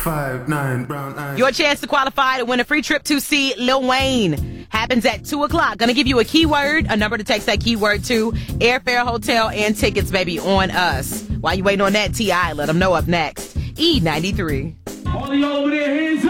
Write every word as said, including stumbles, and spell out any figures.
five, nine, brown eyes. Your chance to qualify to win a free trip to see Lil Wayne happens at two o'clock. Gonna give you a keyword, a number to text that keyword to. Airfare, hotel, and tickets, baby, on us. While you waiting on that, T I let them know up next. E ninety-three. All of y'all over there, hands up.